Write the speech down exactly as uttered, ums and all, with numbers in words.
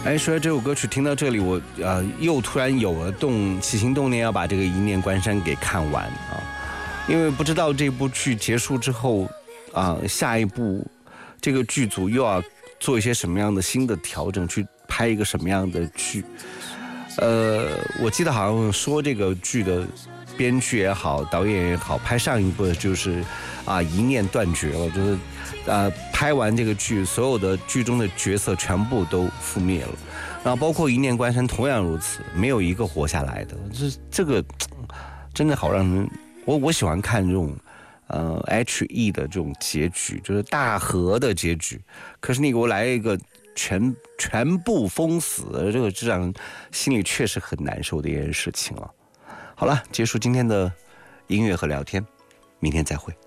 哎，说到这首歌曲，听到这里我呃又突然有了动起心动念要把这个《一念关山》给看完啊，因为不知道这部剧结束之后啊、呃，下一部这个剧组又要做一些什么样的新的调整，去拍一个什么样的剧。呃，我记得好像说这个剧的编剧也好，导演也好，拍上一部就是啊、呃、一念断绝了，就是呃拍完这个剧，所有的剧中的角色全部都覆灭了，然后包括一念关山同样如此，没有一个活下来的。这这个真的好让人，我我喜欢看这种呃 H E 的这种结局，就是大和的结局。可是你给我来一个全全部封死，这个这让人心里确实很难受的一件事情了。好了，结束今天的音乐和聊天，明天再会。